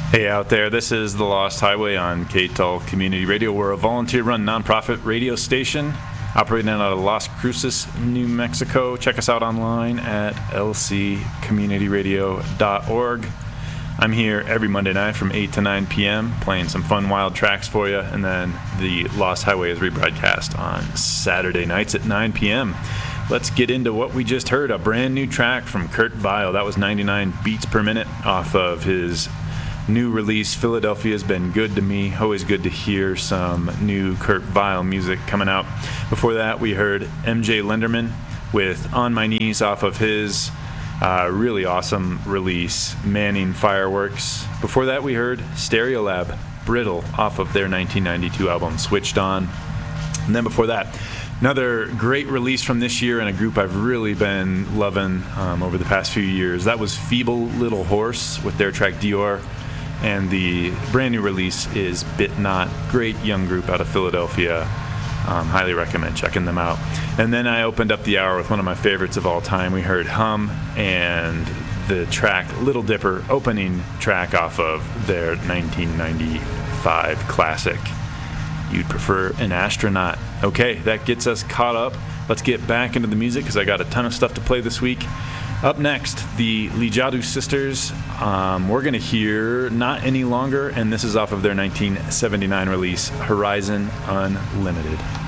Hey out there, this is The Lost Highway on KTOL Community Radio. We're a volunteer-run nonprofit radio station operating out of Las Cruces, New Mexico. Check us out online at lccommunityradio.org. I'm here every Monday night from 8 to 9 p.m. playing some fun, wild tracks for you, and then The Lost Highway is rebroadcast on Saturday nights at 9 p.m. Let's get into what we just heard, a brand new track from Kurt Vile. That was 99 beats per minute off of his new release, Philadelphia's Been Good to Me. Always good to hear some new Kurt Vile music coming out. Before that, we heard MJ Lenderman with On My Knees off of his really awesome release, Manning Fireworks. Before that, we heard Stereolab, Brittle, off of their 1992 album, Switched On. And then before that, another great release from this year and a group I've really been loving over the past few years. That was Feeble Little Horse with their track Dior. And the brand new release is Bit Not. Great young group out of Philadelphia. Highly recommend checking them out. And then I opened up the hour with one of my favorites of all time. We heard Hum and the track Little Dipper, opening track off of their 1995 classic, You'd Prefer an Astronaut. Okay, that gets us caught up. Let's get back into the music because I got a ton of stuff to play this week. Up next, the Lijadu Sisters. We're going to hear Not Any Longer, and this is off of their 1979 release, Horizon Unlimited.